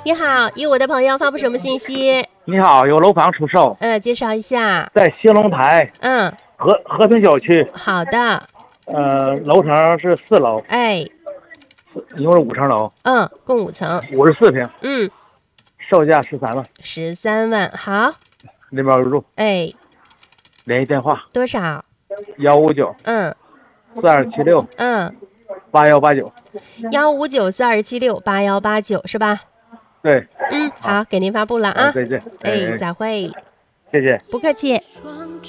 你好，与我的朋友发布什么信息？ 你好，有楼房出售， 介绍一下。 在兴隆台和平小区。 好的。 楼层是4楼，一共是5层楼。 共5层 ，54平。售价13万。 13万，好。 拎包入住。联系电话多少 ？159。4276。8189。 15942768189是吧？ 对。 好，给您发布了啊。 再见。 再会。 谢谢。 不客气。